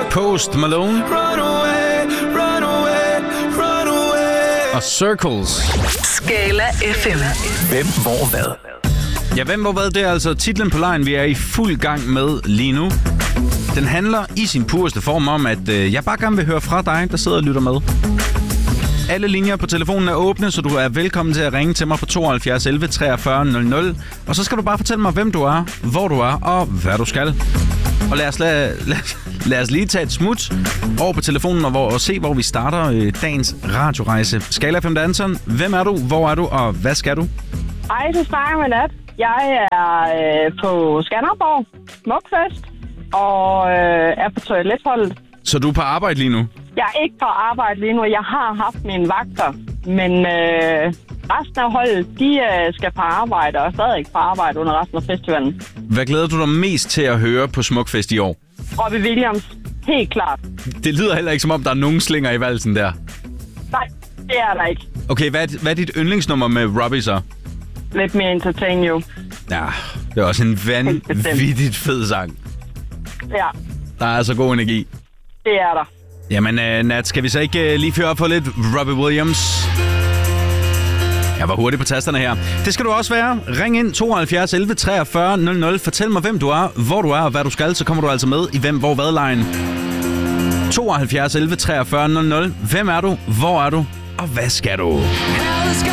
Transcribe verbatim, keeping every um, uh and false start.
Post Malone og Circles. Skala F M. Hvem, hvor, hvad? Ja, hvem, hvor, hvad? Det er altså titlen på lejen, vi er i fuld gang med lige nu. Den handler i sin pureste form om, at øh, jeg bare gerne vil høre fra dig, der sidder og lytter med. Alle linjer på telefonen er åbne, så du er velkommen til at ringe til mig på tooghalvfjerds elleve treogfyrre nul nul. Og så skal du bare fortælle mig, hvem du er, hvor du er og hvad du skal. Og lad os, lad, lad, lad os lige tage et smut over på telefonen og, hvor, og se, hvor vi starter øh, dagens radiorejse. Skala F M Danson, hvem er du, hvor er du og hvad skal du? Hej, så snakker med Nat. Jeg er øh, på Skanderborg, Smukfest, og øh, er på toiletholdet. Så du er på arbejde lige nu? Jeg er ikke på arbejde lige nu. Jeg har haft mine vagter, men øh, resten af holdet, de øh, skal på arbejde, og er stadig ikke på arbejde under resten af festivalen. Hvad glæder du dig mest til at høre på Smukfest i år? Robbie Williams, helt klart. Det lyder heller ikke, som om der er nogen slinger i valsen der. Nej, det er der ikke. Okay, hvad er, hvad er dit yndlingsnummer med Robbie så? Let me entertain you. Ja, det er også en vanvittigt fed sang. Ja. Der er altså god energi. Det er der. Jamen, uh, Nat, skal vi så ikke uh, lige fyre op for lidt Robbie Williams? Jeg var hurtig på tasterne her. Det skal du også være. Ring ind tooghalvfjerds elleve treogfyrre nul nul. Fortæl mig, hvem du er, hvor du er og hvad du skal. Så kommer du altså med i Hvem, hvor, hvad-lejen. tooghalvfjerds elleve treogfyrre nul nul. Hvem er du, hvor er du og hvad skal du?